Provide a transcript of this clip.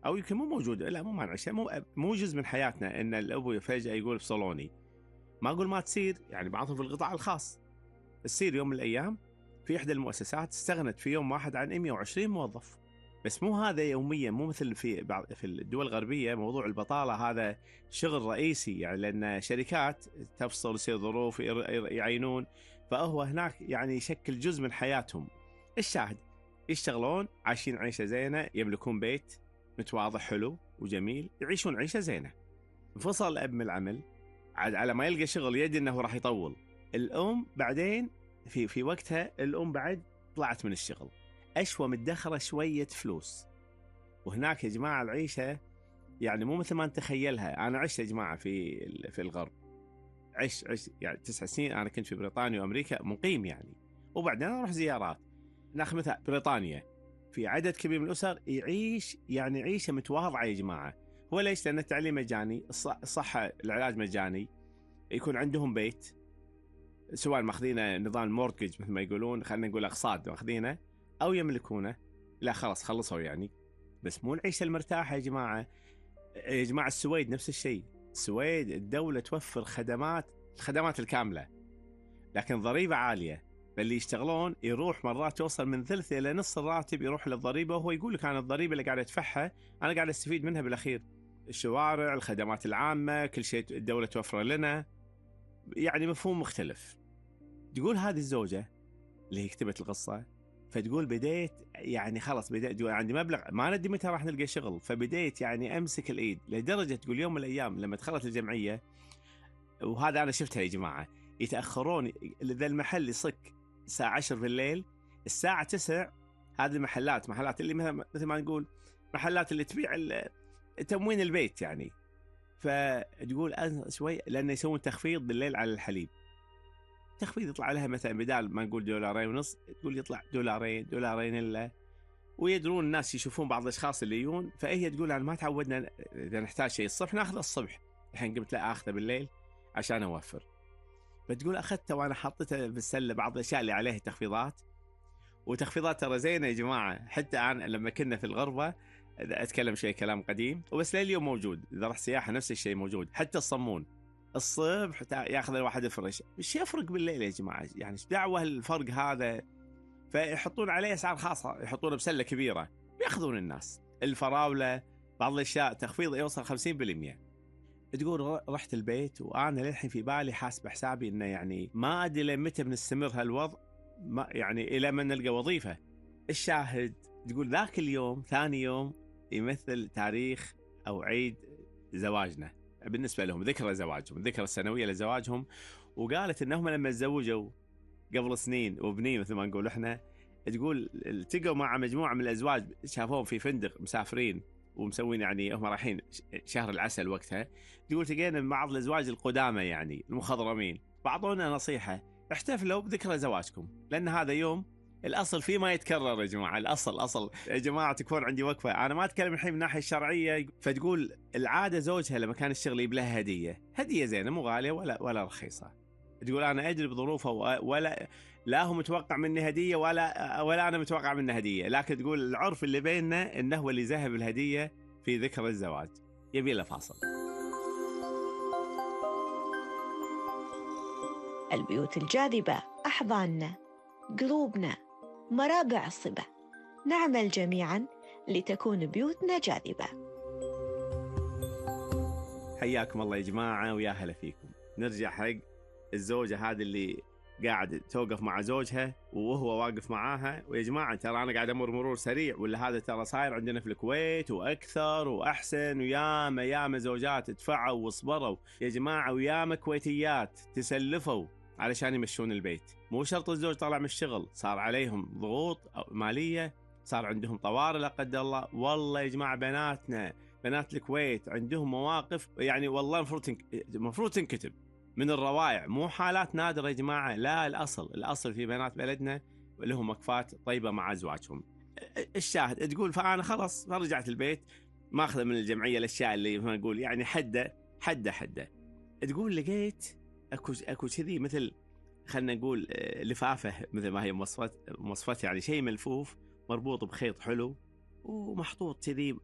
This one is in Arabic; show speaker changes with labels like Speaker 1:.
Speaker 1: او يمكن مو موجود، لا مو مانع شيء، مو جزء من حياتنا ان الابو فجاه يقول بصالوني. ما اقول ما تصير، يعني بعضهم في القطاع الخاص تصير يوم من الايام. في احدى المؤسسات استغنت في يوم واحد عن 120 موظف. بس مو هذا يوميا، مو مثل في بعض في الدول الغربيه موضوع البطاله هذا شغل رئيسي، يعني لان شركات تفصل، يصير ظروف يعينون، فهو هناك يعني يشكل جزء من حياتهم. الشاهد يشتغلون عايشين عيشه زينه، يملكون بيت متواضع حلو وجميل، يعيشون عيشه زينه. انفصل الاب من العمل، عاد على ما يلقى شغل يدري انه راح يطول. الام بعدين في وقتها الام بعد طلعت من الشغل، اشوى متدخره شويه فلوس. وهناك يا جماعه العيشه يعني مو مثل ما نتخيلها. انا عشت يا جماعه في الغرب، عشت يعني 9 سنين. انا كنت في بريطانيا وامريكا مقيم يعني، وبعدين اروح زيارات. ناخذ مثال بريطانيا، في عدد كبير من الاسر يعيش يعني عيشه متواضعه يا جماعه. هو ليش؟ لان التعليم مجاني، الصحه العلاج مجاني، يكون عندهم بيت سواء ماخذينه نظام مورتجج مثل ما يقولون، خلينا نقول اقساط ماخذينه، او يملكونه، لا خلاص خلصوا يعني. بس مو العيشه المرتاحه يا جماعه. يا جماعه السويد نفس الشيء. السويد الدوله توفر الخدمات الكامله، لكن ضريبه عاليه. فاللي يشتغلون يروح مرات توصل من ثلث الى نص الراتب يروح للضريبه، وهو يقول لك انا الضريبه اللي قاعد ادفعها انا قاعد استفيد منها بالاخير. الشوارع، الخدمات العامه، كل شيء الدوله توفره لنا، يعني مفهوم مختلف. تقول هذه الزوجة اللي هي كتبت القصة، فتقول بديت يعني خلاص، بديت تقول عندي مبلغ ما ندري متى راح نلقى شغل، فبديت يعني امسك الايد، لدرجة تقول يوم من الايام لما دخلت الجمعية، وهذا انا شفتها يا جماعة، يتاخرون ذا المحل يصك الساعة 10 بالليل، الساعة 9 هذه محلات اللي مثل ما نقول محلات اللي تبيع تموين البيت يعني. فتقول أنا شوي لأنه يسوون تخفيض بالليل على الحليب، تخفيض يطلع لها مثلا بدال ما نقول $2.50، تقول يطلع دولارين إلا. ويدرون الناس يشوفون بعض الأشخاص اللي يجون، فهي تقول أنا ما تعودنا إذا نحتاج شيء الصبح ناخذه الصبح، الحين قمت لا أخذه بالليل عشان أوفر. فتقول أخذته وأنا حطيته بالسلة بعض الأشياء اللي عليها تخفيضات. وتخفيضات ترى زينة يا جماعة، حتى أنا لما كنا في الغربة أتكلم شيء كلام قديم وبس لليوم موجود، إذا رحت سياحة نفس الشيء موجود. حتى الصمون الصبح ياخذ الواحد فرش، ايش يفرق بالليل يا جماعه؟ يعني ايش دعوه الفرق هذا؟ فيحطون عليه اسعار خاصه، يحطونه بسله كبيره ياخذون الناس. الفراوله بعض الاشياء تخفيض يوصل 50%. تقول رحت البيت وانا للحين في بالي حاسب حسابي انه يعني ما ادري لمتى بنستمر هالوضع، ما يعني الى ما نلقى وظيفه. الشاهد تقول ذاك اليوم ثاني يوم يمثل تاريخ او عيد زواجنا بالنسبة لهم، ذكرى زواجهم، ذكرى السنوية لزواجهم. وقالت إنهم لما تزوجوا قبل سنين وبنين مثل ما نقول إحنا، تقول التقوا مع مجموعة من الأزواج شافوهم في فندق مسافرين ومسوين يعني هم رايحين شهر العسل وقتها. تقول تقينا من بعض الأزواج القدامى يعني المخضرمين، بعضونا نصيحة احتفلوا بذكرى زواجكم، لأن هذا يوم الاصل فيه ما يتكرر يا جماعه. الاصل يا جماعه تكون عندي وقفه، انا ما اتكلم الحين من الناحيه الشرعيه. فتقول العاده زوجها لما كان الشغل يجيب لها هديه زينه مو غاليه ولا رخيصه. تقول انا ادري بظروفها ولا لا هو متوقع مني هديه ولا انا متوقع منه هديه، لكن تقول العرف اللي بيننا انه هو اللي ذهب الهديه في ذكرى الزواج. يبي له فاصل.
Speaker 2: البيوت الجاذبة أحضاننا، قلوبنا، مرابع الصبا، نعمل جميعاً لتكون بيوتنا جاذبة.
Speaker 1: حياكم الله يا جماعة ويا هلا فيكم. نرجع حق الزوجة هذه اللي قاعد توقف مع زوجها وهو واقف معاها. ويا جماعة ترى أنا قاعد أمر مرور سريع، ولا هذا ترى صاير عندنا في الكويت وأكثر وأحسن، وياما زوجات دفعوا وصبروا يا جماعة، وياما كويتيات تسلفوا علشان يمشون البيت. مو شرط الزوج طلع من الشغل صار عليهم ضغوط مالية، صار عندهم طوارئ لا قدر الله. والله يا جماعة بنات الكويت عندهم مواقف يعني والله المفروض تنكتب من الروائع، مو حالات نادرة يا جماعة. لا الأصل في بنات بلدنا لهم وقفات طيبة مع أزواجهم. الشاهد تقول فأنا خلاص رجعت البيت ماخذة من الجمعية الأشياء اللي ما نقول يعني حدة. تقول لقيت أكو كذي مثل خلنا نقول لفافة مثل ما هي مواصفات يعني شيء ملفوف مربوط بخيط حلو ومحطوط كذي